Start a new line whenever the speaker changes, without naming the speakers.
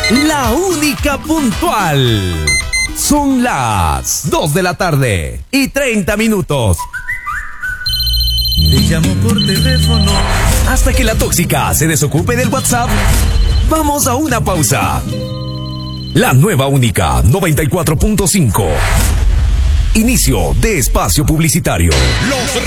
La única puntual. Son las 2 de la tarde y 30 minutos.
Te llamo por teléfono.
Hasta que la tóxica se desocupe del WhatsApp, vamos a una pausa. La nueva única 94.5. Inicio de espacio publicitario.
Los